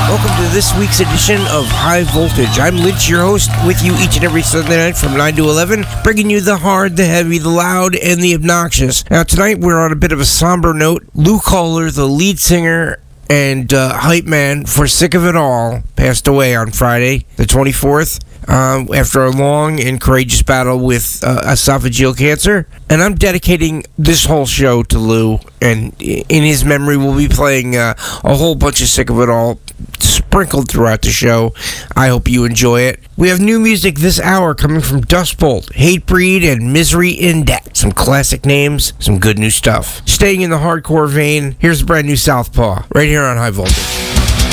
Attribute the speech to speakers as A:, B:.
A: Welcome to this week's edition of High Voltage. I'm Lynch, your host, with you each and every Sunday night from 9 to 11, bringing you the hard, the heavy, the loud, and the obnoxious. Now, tonight we're on a bit of a somber note. Lou Kohler, the lead singer and hype man for Sick of It All, passed away on Friday, the 24th. After a long and courageous battle with esophageal cancer. And I'm dedicating this whole show to Lou, and in his memory we'll be playing a whole bunch of Sick of It All sprinkled throughout the show. I hope you enjoy it. We have new music this hour coming from Dustbolt, Hatebreed, and Misery Index. Some classic names, some good new stuff. Staying in the hardcore vein, here's a brand new Southpaw, right here on High Voltage.